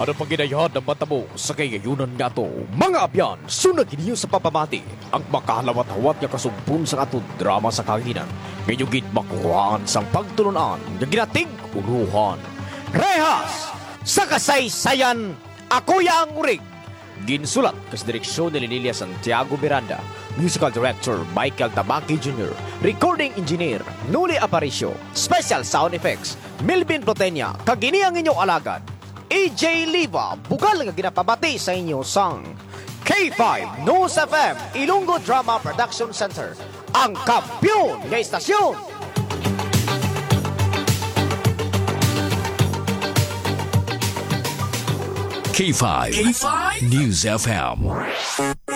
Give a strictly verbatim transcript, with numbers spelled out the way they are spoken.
Ano pang ginayad ng matamo sa kayayunan nga to? Mga abyan, sunod giniyo sa papamati ang makahalawat-hawat nga kasumpon sa atong drama sa kahinan. Medyo gid makuhaan sang pagtulunan nga ginatig unuhan. Rehas! Sa kasaysayan, ako yang urig! Ginsulat kas direksyon ni Lilia Santiago Miranda, musical director Michael Tabaki Junior, recording engineer Nuli Aparicio, special sound effects Melvin Plotenia, kagini ang inyong alagad A J Liva, bugal nga ginapabati sa inyo sang K five News F M Ilonggo Drama Production Center, ang kampiyon nga istasyon. K five, K five News F M.